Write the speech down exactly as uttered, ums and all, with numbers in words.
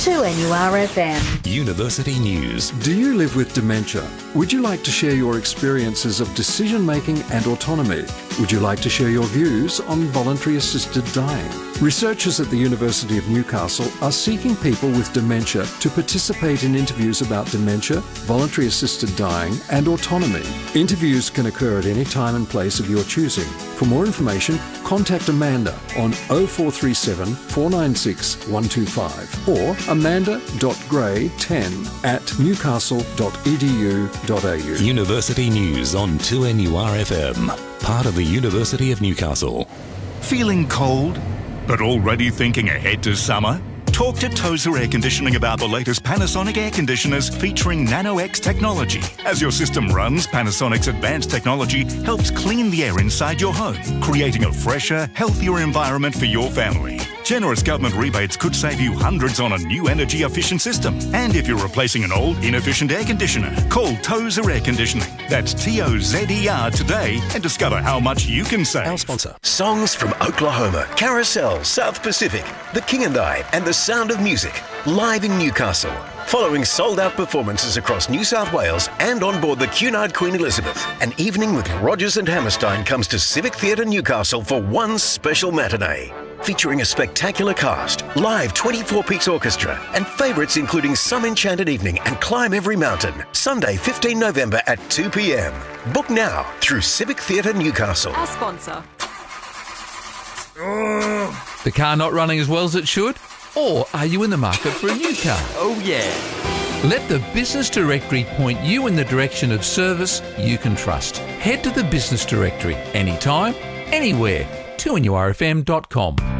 two N U R F M. University News. Do you live with dementia? Would you like to share your experiences of decision-making and autonomy? Would you like to share your views on voluntary assisted dying? Researchers at the University of Newcastle are seeking people with dementia to participate in interviews about dementia, voluntary assisted dying and autonomy. Interviews can occur at any time and place of your choosing. For more information, contact Amanda on oh four three seven, four nine six, one two five or amanda dot gray ten at newcastle dot e d u dot a u. University News on two N U R F M, part of the University of Newcastle. Feeling cold, but already thinking ahead to summer? Talk to Tozer Air Conditioning about the latest Panasonic air conditioners featuring Nano-X technology. As your system runs, Panasonic's advanced technology helps clean the air inside your home, creating a fresher, healthier environment for your family. Generous government rebates could save you hundreds on a new energy-efficient system. And if you're replacing an old, inefficient air conditioner, call Tozer Air Conditioning. That's T O Z E R today and discover how much you can save. Our sponsor. Songs from Oklahoma, Carousel, South Pacific, The King and I, and The Sound of Music, live in Newcastle. Following sold-out performances across New South Wales and on board the Cunard Queen Elizabeth, an evening with Rogers and Hammerstein comes to Civic Theatre Newcastle for one special matinee. Featuring a spectacular cast, live twenty-four piece orchestra, and favourites including Some Enchanted Evening and Climb Every Mountain. Sunday, fifteenth November at two p m. Book now through Civic Theatre Newcastle. Our sponsor. The car not running as well as it should? Or are you in the market for a new car? Oh yeah. Let the Business Directory point you in the direction of service you can trust. Head to the Business Directory anytime, anywhere. two N U R F M dot com.